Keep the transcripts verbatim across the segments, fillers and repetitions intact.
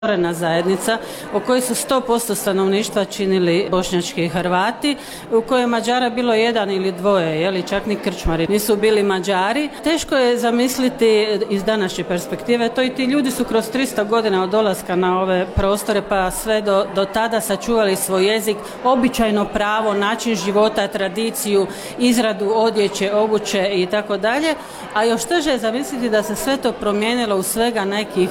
otvorena zajednica u kojoj su sto posto stanovništva činili bošnjački Hrvati, u kojoj je Mađara bilo jedan ili dvoje, jeli, čak ni krčmari nisu bili Mađari. Teško je zamisliti iz današnje perspektive, to i ti ljudi su kroz tristo godina od dolaska na ove prostore pa sve do, do tada sačuvali svoj jezik, običajno pravo, način života, tradiciju, izradu odjeće, obuće i tako dalje, a još teže je zamisliti da se sve to promijenilo u svega nekih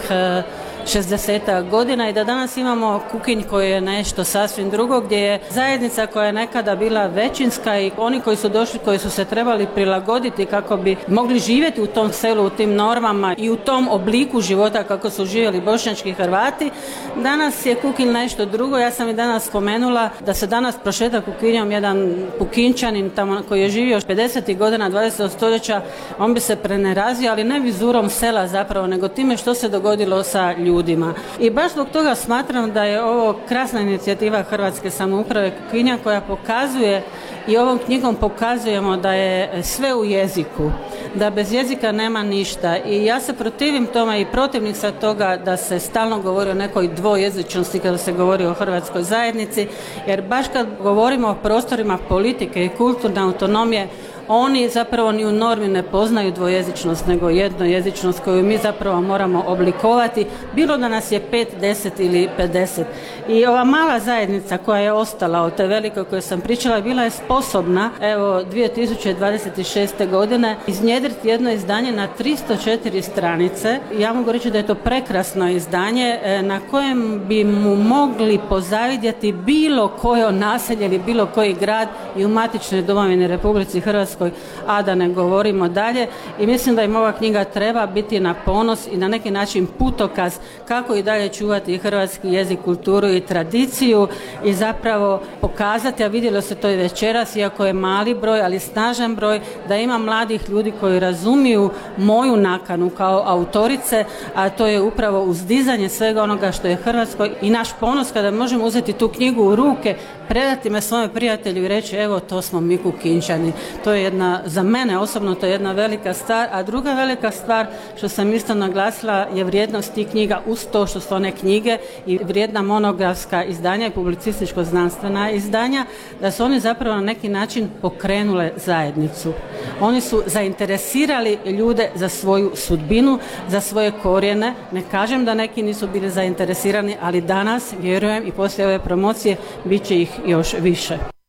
šezdesetak godina i da danas imamo Kukinj koji je nešto sasvim drugo, gdje je zajednica koja je nekada bila većinska i oni koji su došli, koji su se trebali prilagoditi kako bi mogli živjeti u tom selu, u tim normama i u tom obliku života kako su živjeli bošnjački Hrvati. Danas je Kukinj nešto drugo. Ja sam i danas spomenula da se danas prošeta Kukinjom jedan Kukinčanin tamo koji je živio pedesetih godina dvadesetog stoljeća, on bi se prenerazio, ali ne vizurom sela zapravo, nego time što se dogodilo sa ljudima. I baš zbog toga smatram da je ovo krasna inicijativa Hrvatske samouprave Kukinja koja pokazuje i ovom knjigom pokazujemo da je sve u jeziku, da bez jezika nema ništa i ja se protivim tome i protivnik sam toga da se stalno govori o nekoj dvojezičnosti kada se govori o hrvatskoj zajednici, jer baš kad govorimo o prostorima politike i kulturne autonomije, oni zapravo ni u normi ne poznaju dvojezičnost, nego jednojezičnost koju mi zapravo moramo oblikovati, bilo da nas je pet, deset ili pedeset. I ova mala zajednica koja je ostala od te velike o kojoj sam pričala, bila je sposobna, evo, dvije tisuće dvadeset šeste godine iznjedriti jedno izdanje na tristo četiri stranice. Ja mogu reći da je to prekrasno izdanje na kojem bi mu mogli pozavidjeti bilo koje naselje ili bilo koji grad i u matičnoj domovini Republici Hrvatskoj, a da ne govorimo dalje, i mislim da im ova knjiga treba biti na ponos i na neki način putokaz kako i dalje čuvati hrvatski jezik, kulturu i tradiciju i zapravo pokazati, a vidjelo se to i večeras, iako je mali broj, ali snažan broj, da ima mladih ljudi koji razumiju moju nakanu kao autorice, a to je upravo uzdizanje svega onoga što je hrvatsko i naš ponos kada možemo uzeti tu knjigu u ruke, predati me svome prijatelju i reći evo to smo mi Kukinčani. To je jedna, za mene osobno to je jedna velika stvar, a druga velika stvar što sam isto naglasila je vrijednost tih knjiga uz to što su one knjige i vrijedna monografska izdanja i publicističko-znanstvena izdanja, da su oni zapravo na neki način pokrenule zajednicu. Oni su zainteresirali ljude za svoju sudbinu, za svoje korijene. Ne kažem da neki nisu bili zainteresirani, ali danas, vjerujem i poslije ove promocije, bit će ih još više.